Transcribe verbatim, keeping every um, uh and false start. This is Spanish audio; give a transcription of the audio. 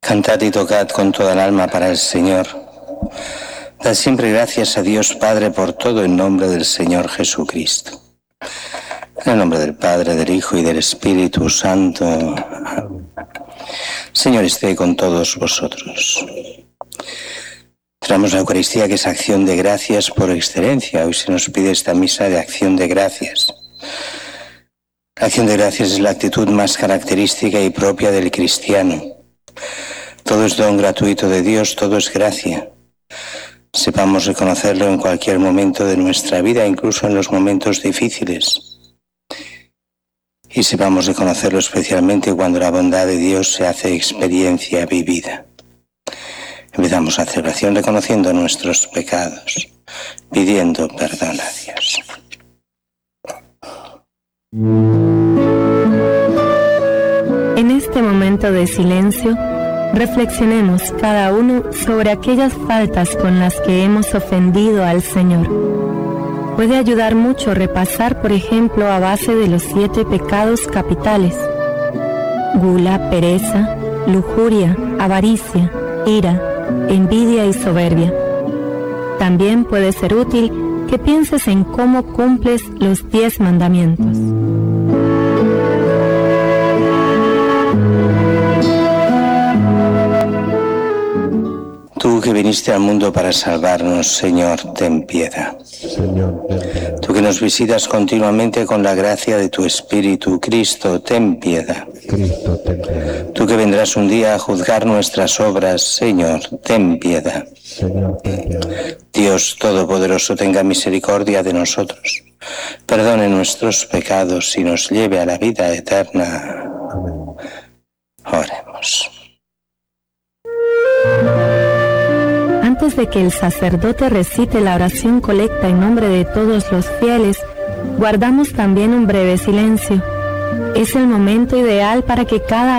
Cantad y tocad con toda el alma para el Señor. Dad siempre gracias a Dios Padre por todo en nombre del Señor Jesucristo. En el nombre del Padre, del Hijo y del Espíritu Santo. Amén. Señor esté con todos vosotros. Traemos la Eucaristía, que es acción de gracias por excelencia. Hoy se nos pide esta misa de acción de gracias. La acción de gracias es la actitud más característica y propia del cristiano. Todo es don gratuito de Dios, todo es gracia. Sepamos reconocerlo en cualquier momento de nuestra vida, incluso en los momentos difíciles. Y sepamos reconocerlo especialmente cuando la bondad de Dios se hace experiencia vivida. Empezamos a hacer oración reconociendo nuestros pecados, pidiendo perdón a Dios. En este momento de silencio, reflexionemos cada uno sobre aquellas faltas con las que hemos ofendido al Señor. Puede ayudar mucho repasar, por ejemplo, a base de los siete pecados capitales: gula, pereza, lujuria, avaricia, ira, envidia y soberbia. También puede ser útil que pienses en cómo cumples los diez mandamientos. Tú que viniste al mundo para salvarnos, Señor, ten piedad. Señor, ten piedad. Tú que nos visitas continuamente con la gracia de tu Espíritu, Cristo, ten piedad. Cristo, ten piedad. Tú que vendrás un día a juzgar nuestras obras, Señor, ten piedad. Señor, ten piedad. Dios Todopoderoso, tenga misericordia de nosotros, perdone nuestros pecados y nos lleve a la vida eterna. Amén. Oremos. Antes de que el sacerdote recite la oración colecta en nombre de todos los fieles, guardamos también un breve silencio. Es el momento ideal para que cada